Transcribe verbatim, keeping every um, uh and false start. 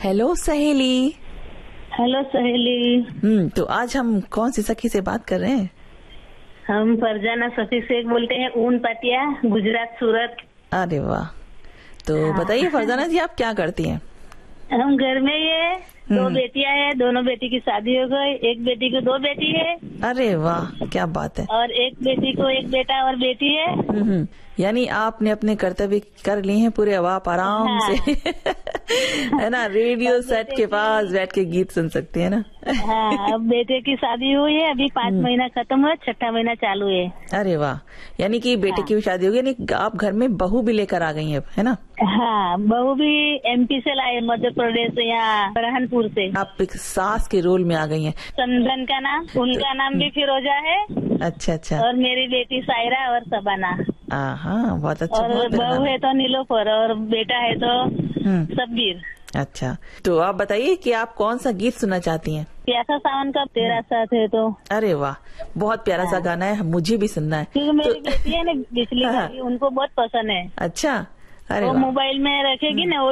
Hello सहेली। Hello सहेली। हम्म तो आज हम कौन सी सखी से बात कर रहे हैं? हम फरजाना सफी शेख बोलते हैं, ऊन पटिया, गुजरात, सूरत। अरे वाह। तो हाँ। बताइए फरजाना जी, आप क्या करती हैं? हम घर में ही है, दो बेटियां हैं, दोनों बेटी की शादी हो गई, एक बेटी को दो बेटी है। अरे वाह, क्या बात है। और एक बेटी को एक बेटा और बेटी है। हम्म यानी आपने अपने कर्तव्य कर लिए हैं पूरे, अब आप आराम हाँ। से है ना, रेडियो सेट के पास बैठ के गीत सुन सकती है ना। हाँ, अब बेटे की शादी हुई है, अभी पाँच महीना खत्म हुआ, छठा महीना चालू है। अरे वाह, यानी कि बेटे हाँ। की भी शादी हो गई, यानी आप घर में बहू भी लेकर आ गई हैं, है ना? हाँ, बहू भी एमपी से लाए, मध्य प्रदेश से, यहाँ बरहानपुर से। आप एक सास के रोल में आ गई हैं। चंदन का नाम, उनका नाम भी फिरोजा है। अच्छा अच्छा। और मेरी बेटी सायरा और सबना। हाँ, बहुत अच्छा। और बहुत बहू है तो नीलोफर और बेटा है तो सब्बीर। अच्छा, तो आप बताइए कि आप कौन सा गीत सुनना चाहती हैं? प्यासा सावन का तेरा साथ है तो। अरे वाह, बहुत प्यारा सा गाना है, मुझे भी सुनना है। क्योंकि मेरी तो... बेटी है ना, बिजली वाली, उनको बहुत पसंद है। अच्छा, अरे वो वाह। मोबाइल में रखेगी ना,